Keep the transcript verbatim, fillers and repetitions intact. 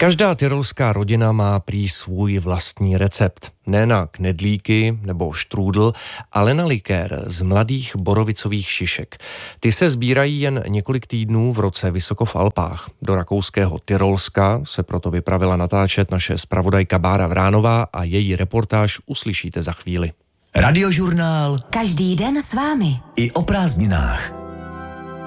Každá tyrolská rodina má prý svůj vlastní recept. Ne na knedlíky nebo štrůdl, ale na likér z mladých borovicových šišek. Ty se sbírají jen několik týdnů v roce vysoko v Alpách. Do rakouského Tyrolska se proto vypravila natáčet naše zpravodajka Bára Vránová a její reportáž uslyšíte za chvíli. Radiožurnál. Každý den s vámi. I o prázdninách.